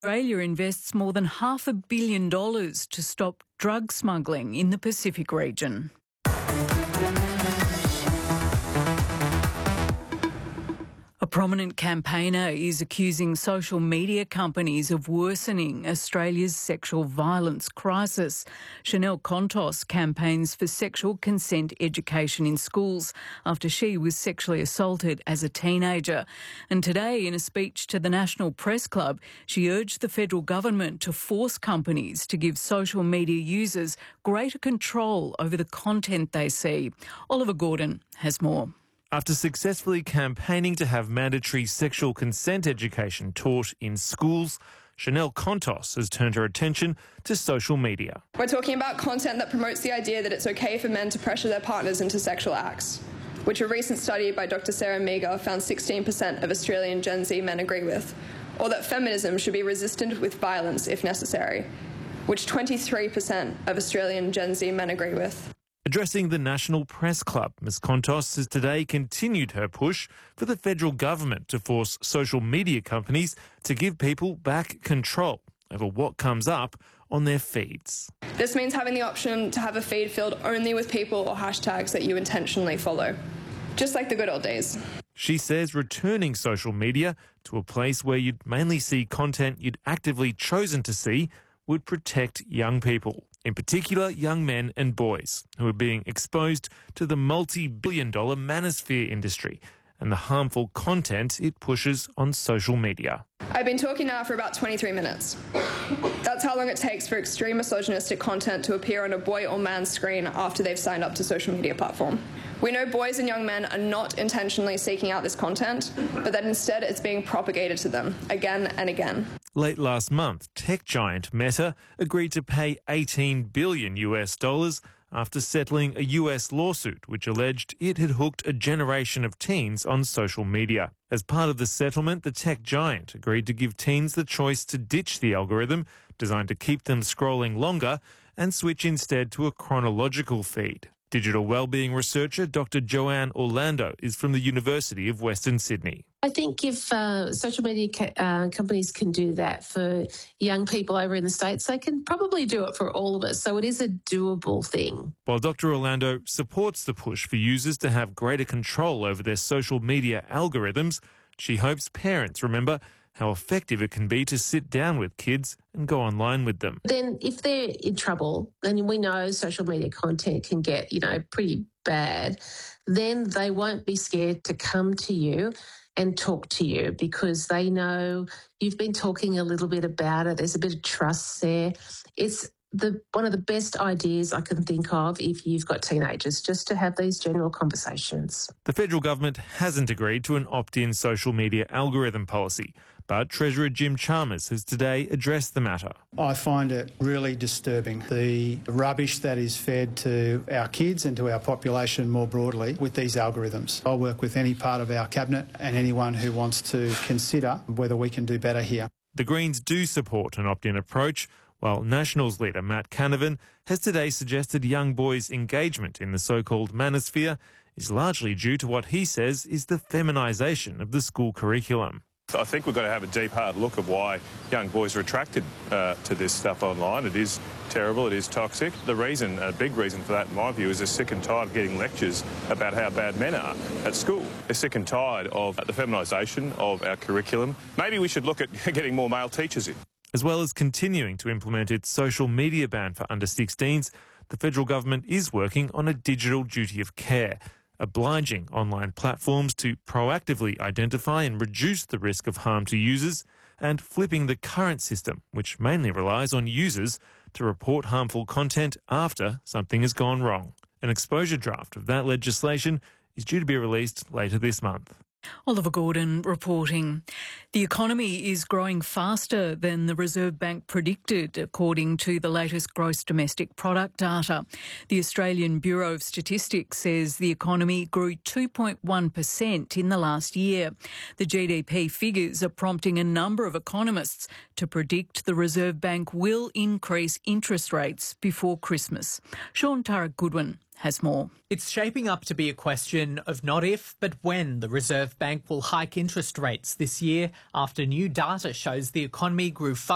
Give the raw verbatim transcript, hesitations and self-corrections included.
Australia invests more than half a billion dollars to stop drug smuggling in the Pacific region. A prominent campaigner is accusing social media companies of worsening Australia's sexual violence crisis. Chanel Contos campaigns for sexual consent education in schools after she was sexually assaulted as a teenager. And today, in a speech to the National Press Club, she urged the federal government to force companies to give social media users greater control over the content they see. Oliver Gordon has more. After successfully campaigning to have mandatory sexual consent education taught in schools, Chanel Contos has turned her attention to social media. We're talking about content that promotes the idea that it's okay for men to pressure their partners into sexual acts, which a recent study by Doctor Sarah Meagher found sixteen percent of Australian Gen Z men agree with, or that feminism should be resisted with violence if necessary, which twenty-three percent of Australian Gen Z men agree with. Addressing the National Press Club, Miz Contos has today continued her push for the federal government to force social media companies to give people back control over what comes up on their feeds. This means having the option to have a feed filled only with people or hashtags that you intentionally follow, just like the good old days. She says returning social media to a place where you'd mainly see content you'd actively chosen to see would protect young people, in particular young men and boys, who are being exposed to the multi-billion dollar manosphere industry and the harmful content it pushes on social media. I've been talking now for about twenty-three minutes. That's how long it takes for extreme misogynistic content to appear on a boy or man's screen after they've signed up to a social media platform. We know boys and young men are not intentionally seeking out this content, but that instead it's being propagated to them again and again. Late last month, tech giant Meta agreed to pay eighteen billion US dollars after settling a U S lawsuit which alleged it had hooked a generation of teens on social media. As part of the settlement, the tech giant agreed to give teens the choice to ditch the algorithm designed to keep them scrolling longer and switch instead to a chronological feed. Digital wellbeing researcher Doctor Joanne Orlando is from the University of Western Sydney. I think if uh, social media ca- uh, companies can do that for young people over in the States, they can probably do it for all of us. So it is a doable thing. While Doctor Orlando supports the push for users to have greater control over their social media algorithms, she hopes parents remember how effective it can be to sit down with kids and go online with them. Then if they're in trouble, and we know social media content can get, you know, pretty bad, then they won't be scared to come to you and talk to you because they know you've been talking a little bit about it. There's a bit of trust there. It's the one of the best ideas I can think of if you've got teenagers, just to have these general conversations. The federal government hasn't agreed to an opt-in social media algorithm policy, but Treasurer Jim Chalmers has today addressed the matter. I find it really disturbing, the rubbish that is fed to our kids and to our population more broadly with these algorithms. I'll work with any part of our cabinet and anyone who wants to consider whether we can do better here. The Greens do support an opt-in approach, while Nationals leader Matt Canavan has today suggested young boys' engagement in the so-called manosphere is largely due to what he says is the feminisation of the school curriculum. I think we've got to have a deep, hard look at why young boys are attracted uh, to this stuff online. It is terrible, it is toxic. The reason, a big reason for that, in my view, is they're sick and tired of getting lectures about how bad men are at school. They're sick and tired of the feminisation of our curriculum. Maybe we should look at getting more male teachers in. As well as continuing to implement its social media ban for under sixteens, the federal government is working on a digital duty of care, obliging online platforms to proactively identify and reduce the risk of harm to users, and flipping the current system, which mainly relies on users to report harmful content after something has gone wrong. An exposure draft of that legislation is due to be released later this month. Oliver Gordon reporting. The economy is growing faster than the Reserve Bank predicted, according to the latest gross domestic product data. The Australian Bureau of Statistics says the economy grew two point one percent in the last year. The G D P figures are prompting a number of economists to predict the Reserve Bank will increase interest rates before Christmas. Sean Turek Goodwin has more. It's shaping up to be a question of not if, but when the Reserve Bank will hike interest rates this year after new data shows the economy grew faster